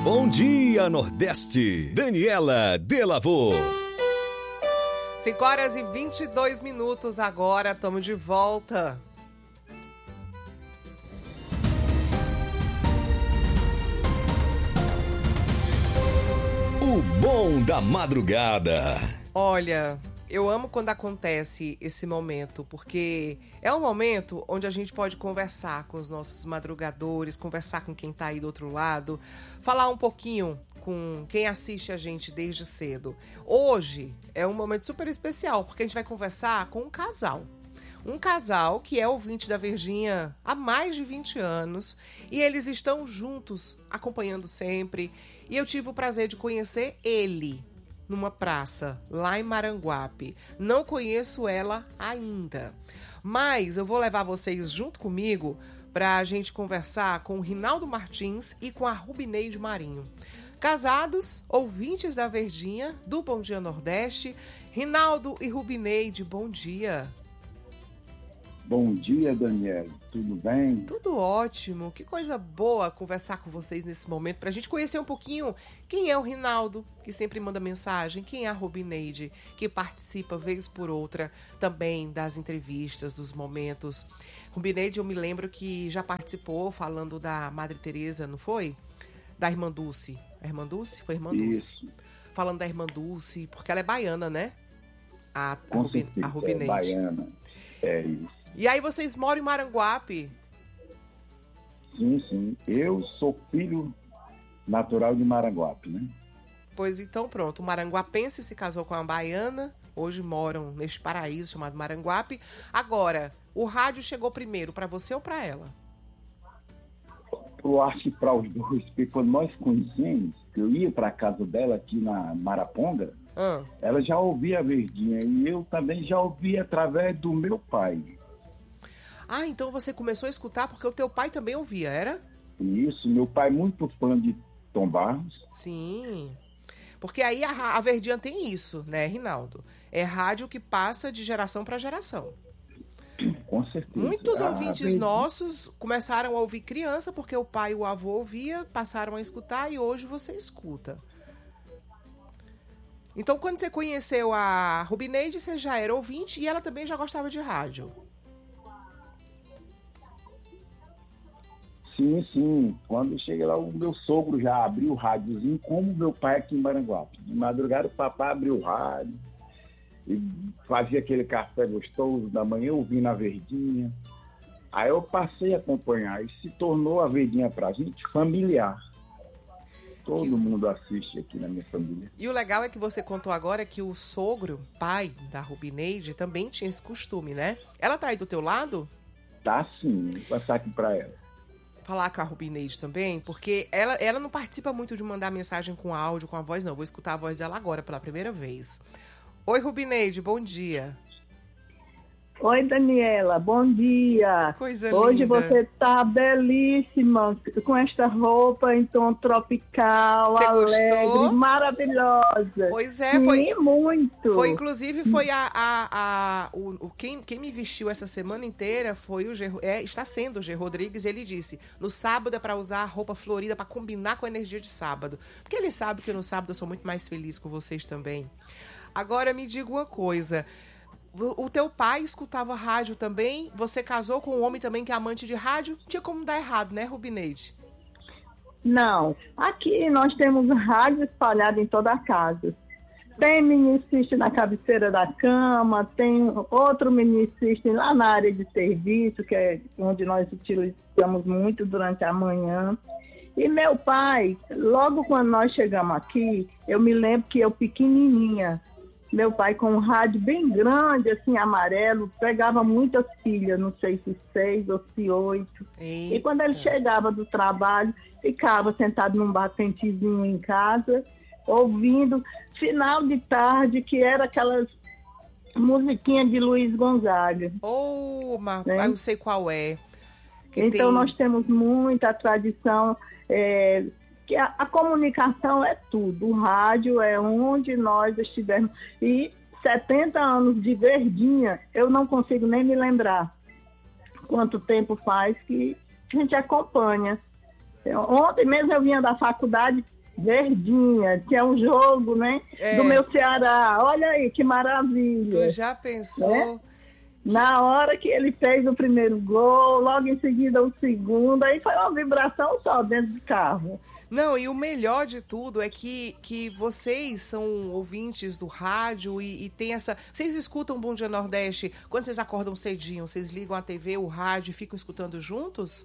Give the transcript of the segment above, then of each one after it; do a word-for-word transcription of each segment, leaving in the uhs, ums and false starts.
Bom dia, Nordeste. Daniela Delavô. cinco horas e vinte e dois minutos agora, estamos de volta. O bom da madrugada. Olha, eu amo quando acontece esse momento, porque é um momento onde a gente pode conversar com os nossos madrugadores, conversar com quem tá aí do outro lado, falar um pouquinho com quem assiste a gente desde cedo. Hoje é um momento super especial, porque a gente vai conversar com um casal. Um casal que é ouvinte da Verdinha há mais de vinte anos e eles estão juntos, acompanhando sempre. E eu tive o prazer de conhecer ele numa praça, lá em Maranguape. Não conheço ela ainda, mas eu vou levar vocês junto comigo para a gente conversar com o Rinaldo Martins e com a Rubineide Marinho. Casados, ouvintes da Verdinha, do Bom Dia Nordeste. Rinaldo e Rubineide, bom dia. Bom dia, Daniela. Tudo bem? Tudo ótimo. Que coisa boa conversar com vocês nesse momento, pra gente conhecer um pouquinho quem é o Rinaldo, que sempre manda mensagem, quem é a Rubineide, que participa vez por outra também das entrevistas, dos momentos. Rubineide, eu me lembro que já participou falando da Madre Teresa, não foi? Da Irmã Dulce. A Irmã Dulce? Foi a Irmã Dulce. Isso. Falando da Irmã Dulce, porque ela é baiana, né? A, a, Com Rubi, certeza, a Rubineide. É baiana. É isso. E aí vocês moram em Maranguape? Sim, sim. Eu sou filho natural de Maranguape, né? Pois então pronto, o maranguapense se casou com uma baiana, hoje moram neste paraíso chamado Maranguape. Agora, o rádio chegou primeiro para você ou para ela? Eu acho que para os dois, porque quando nós conhecemos, eu ia para a casa dela aqui na Maraponga, Ah. ela já ouvia a Verdinha e eu também já ouvia através do meu pai. Ah, então você começou a escutar porque o teu pai também ouvia, era? Isso, meu pai muito fã de Tom Barros. Sim. Porque aí a, a Verdinha tem isso, né, Rinaldo? É rádio que passa de geração para geração. Com certeza. Muitos A ouvintes Verdinha- nossos começaram a ouvir criança porque o pai e o avô ouvia, passaram a escutar e hoje você escuta. Então, quando você conheceu a Rubineide, você já era ouvinte e ela também já gostava de rádio. Sim, sim. Quando chega lá, o meu sogro já abriu o rádiozinho, como meu pai aqui em Maranguape. De madrugada, o papai abriu o rádio e fazia aquele café gostoso da manhã, ouvindo a Verdinha. Aí eu passei a acompanhar e se tornou a Verdinha pra gente familiar. Todo Que- mundo assiste aqui na minha família. E o legal é que você contou agora que o sogro, pai da Rubineide, também tinha esse costume, né? Ela tá aí do teu lado? Tá sim, vou passar aqui pra ela. Falar com a Rubineide também, porque ela, ela não participa muito de mandar mensagem com áudio, com a voz, não. Vou escutar a voz dela agora pela primeira vez. Oi, Rubineide, bom dia. Oi, Daniela, bom dia. Coisa Hoje linda. você tá belíssima, com esta roupa em tom tropical, Você alegre, gostou? maravilhosa. Pois é, Sim, foi, muito. foi inclusive foi a, a, a o, o- quem, quem me vestiu essa semana inteira foi o G, é, está sendo o G Rodrigues. Ele disse: no sábado é para usar a roupa florida para combinar com a energia de sábado, porque ele sabe que no sábado eu sou muito mais feliz com vocês também. Agora me diga uma coisa. O o teu pai escutava rádio também? Você casou com um homem também que é amante de rádio? Não tinha como dar errado, né, Rubineide? Não, aqui nós temos rádio espalhado em toda a casa. Tem mini system na cabeceira da cama, tem outro mini system lá na área de serviço, que é onde nós utilizamos muito durante a manhã. E meu pai, logo quando nós chegamos aqui, eu me lembro que eu pequenininha, meu pai com um rádio bem grande, assim, amarelo, pegava muitas pilhas, não sei se seis ou se oito. Eita. E quando ele chegava do trabalho, ficava sentado num batentezinho em casa, ouvindo, final de tarde, que era aquelas musiquinhas de Luiz Gonzaga. Oh, mas Né? eu sei qual é. Que Então tem- nós temos muita tradição, é, que a, a comunicação é tudo, o rádio é onde nós estivermos. E setenta anos de Verdinha, eu não consigo nem me lembrar quanto tempo faz que a gente acompanha. Eu- ontem mesmo eu vinha da faculdade, Verdinha, que é um jogo, né? É. Do meu Ceará. Olha aí, que maravilha. Tu já pensou? Né? Na hora que ele fez o primeiro gol, logo em seguida o segundo, aí foi uma vibração só dentro do carro. Não, e o melhor de tudo é que, que vocês são ouvintes do rádio e, e tem essa... Vocês escutam Bom Dia Nordeste quando vocês acordam cedinho? Vocês ligam a T V, o rádio e ficam escutando juntos?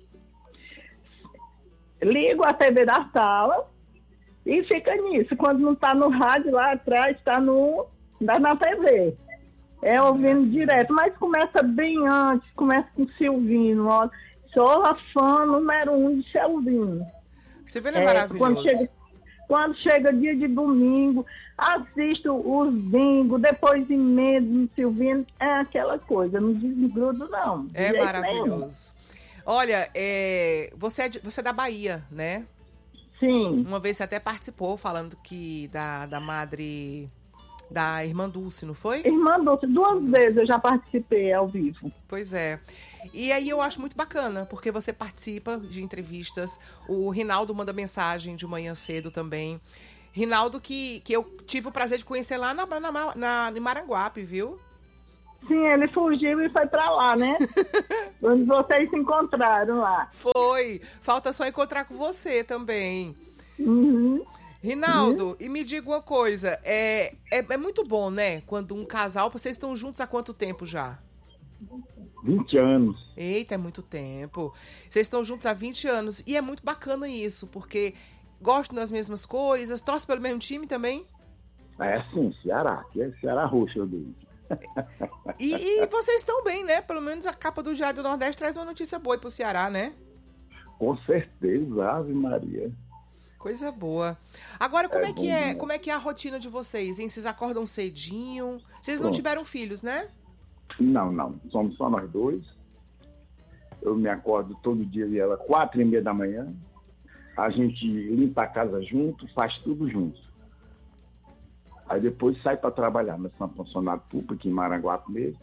Ligo a T V da sala e fica nisso. Quando não está no rádio lá atrás, está no, tá na T V. É ouvindo direto, mas começa bem antes, começa com Silvino. Ó. Sou a fã número um de Silvino. Silvino é, é maravilhoso. Quando chega, quando chega dia de domingo, assisto os bingos, depois emendo no Silvino, é aquela coisa, não desgrudo não. É maravilhoso. Nenhum. Olha, é, você, é de, você é da Bahia, né? Sim. Uma vez você até participou falando que da, da madre... Da Irmã Dulce, não foi? Irmã Dulce, duas Dulce. vezes eu já participei ao vivo. Pois é. E aí eu acho muito bacana, porque você participa de entrevistas. O Rinaldo manda mensagem de manhã cedo também. Rinaldo, que, que eu tive o prazer de conhecer lá na, na, na, em Maranguape, viu? Sim, ele fugiu e foi pra lá, né? Quando vocês se encontraram lá. Foi. Falta só encontrar com você também. Uhum. Rinaldo, uhum. e me diga uma coisa, é, é, é muito bom, né? Quando um casal, vocês estão juntos há quanto tempo já? vinte anos. Eita, é muito tempo. Vocês estão juntos há vinte anos. E é muito bacana isso, porque gostam das mesmas coisas, torcem pelo mesmo time também? É sim, Ceará, que é Ceará roxo, eu digo. E, e vocês estão bem, né? Pelo menos a capa do Diário do Nordeste traz uma notícia boa pro Ceará, né? Com certeza, Ave Maria. Coisa boa. Agora, como é, é que é, demais. como é que é a rotina de vocês, hein? Vocês acordam cedinho? Vocês não Pronto. tiveram filhos, né? Não, não. Somos só nós dois. Eu me acordo todo dia e ela, quatro e meia da manhã. A gente limpa a casa junto, faz tudo junto. Aí depois sai para trabalhar. Nós somos funcionários públicos aqui em Maranguape mesmo.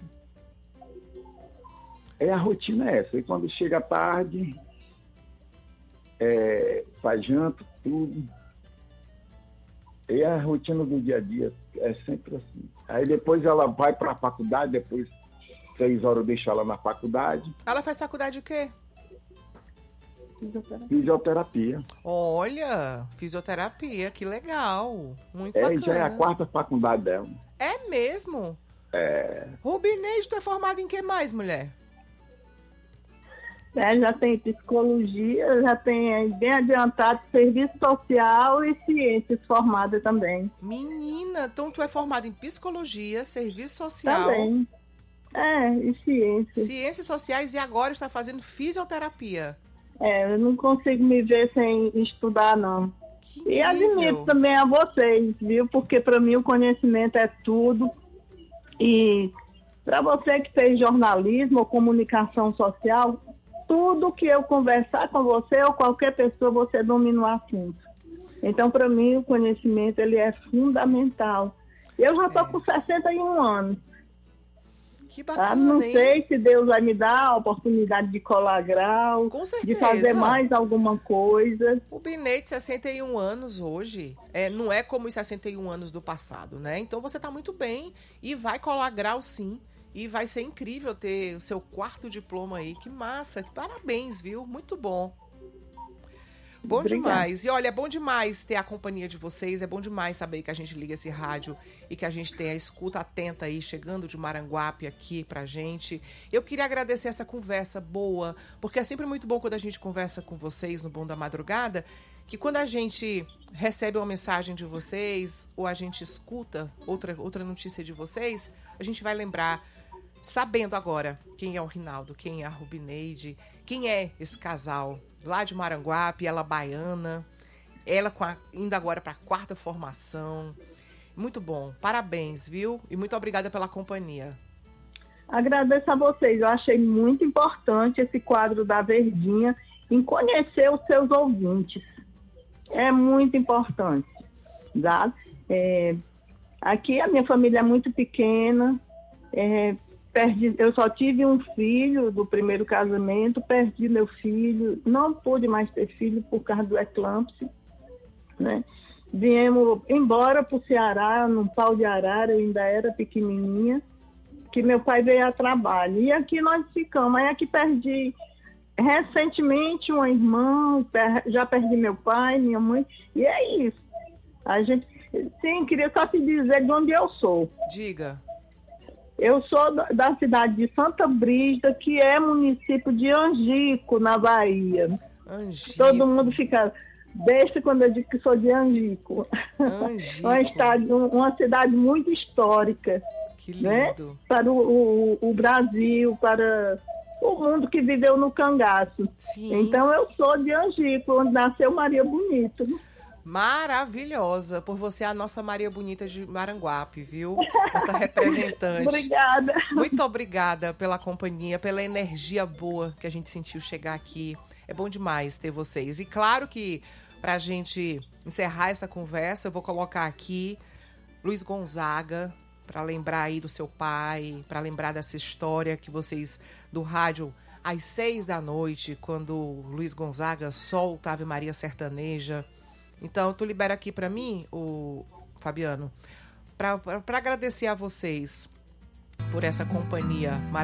É, a rotina é essa. E quando chega a tarde, é, faz janta, tudo. E a rotina do dia a dia é sempre assim. Aí depois ela vai para a faculdade, depois seis horas eu deixo ela na faculdade. Ela faz faculdade de quê? Fisioterapia. Fisioterapia. Olha, fisioterapia, que legal. Muito É, bacana. já é a quarta faculdade dela. É mesmo? É. Rubineide, tu é formada em que mais, mulher? É, já tem psicologia, já tem bem adiantado serviço social e ciências formadas também. Menina, então tu é formada em psicologia, serviço social, Também. É, e ciências. ciências sociais e agora está fazendo fisioterapia. É, eu não consigo me ver sem estudar, não. Que E incrível. admito também a vocês, viu? Porque para mim o conhecimento é tudo. E para você que fez jornalismo ou comunicação social, tudo que eu conversar com você ou qualquer pessoa, você domina o assunto. Então, para mim, o conhecimento ele é fundamental. Eu já estou É. com sessenta e um anos. Que Tá? bacana, Não hein? sei se Deus vai me dar a oportunidade de colar grau, Com certeza. de fazer mais alguma coisa. O Binet, sessenta e um anos hoje, é, não é como os sessenta e um anos do passado, né? Então você tá muito bem e vai colar grau sim. E vai ser incrível ter o seu quarto diploma aí. Que massa, parabéns, viu? Muito bom. Bom Obrigada. demais. E olha, é bom demais ter a companhia de vocês, é bom demais saber que a gente liga esse rádio e que a gente tem a escuta atenta aí, chegando de Maranguape aqui pra gente. Eu queria agradecer essa conversa boa, porque é sempre muito bom quando a gente conversa com vocês no Bom da Madrugada, que quando a gente recebe uma mensagem de vocês, ou a gente escuta outra, outra notícia de vocês, a gente vai lembrar, sabendo agora quem é o Rinaldo, quem é a Rubineide, quem é esse casal lá de Maranguape, ela baiana, ela com a, indo agora para a quarta formação. Muito bom, parabéns, viu? E muito obrigada pela companhia. Agradeço a vocês, eu achei muito importante esse quadro da Verdinha em conhecer os seus ouvintes. É muito importante, tá? É, aqui a minha família é muito pequena, é, perdi, eu só tive um filho do primeiro casamento, perdi meu filho, não pude mais ter filho por causa do eclâmpsia. né? Viemos embora para o Ceará, num pau de arara, eu ainda era pequenininha, que meu pai veio a trabalho. E aqui nós ficamos. Aí aqui perdi recentemente uma irmã, já perdi meu pai, minha mãe, e é isso. A gente, sim, queria só te dizer de onde eu sou. Diga. Eu sou da cidade de Santa Brígida, que é município de Angico, na Bahia. Angico. Todo mundo fica besta quando eu digo que sou de Angico. Angico. uma, cidade, uma cidade muito histórica. Que lindo. Né? Para o, o, o Brasil, para o mundo que viveu no cangaço. Sim. Então eu sou de Angico, onde nasceu Maria Bonita. Maravilhosa, por você a nossa Maria Bonita de Maranguape, viu? Essa representante. Obrigada. Muito obrigada pela companhia, pela energia boa que a gente sentiu chegar aqui. É bom demais ter vocês. E claro que, pra gente encerrar essa conversa, eu vou colocar aqui Luiz Gonzaga, para lembrar aí do seu pai, para lembrar dessa história que vocês, do rádio, às seis da noite, quando Luiz Gonzaga solta Ave Maria Sertaneja. Então, tu libera aqui para mim, o Fabiano, para agradecer a vocês por essa companhia maravilhosa.